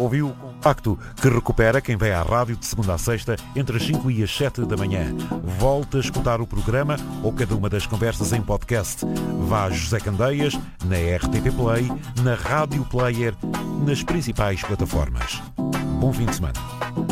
Ouviu o Compacto, que recupera quem vem à rádio de segunda a sexta entre as 5 e as 7 da manhã. Volta a escutar o programa ou cada uma das conversas em podcast. Vá a José Candeias, na RTP Play, na Rádio Player, nas principais plataformas. Bom fim de semana.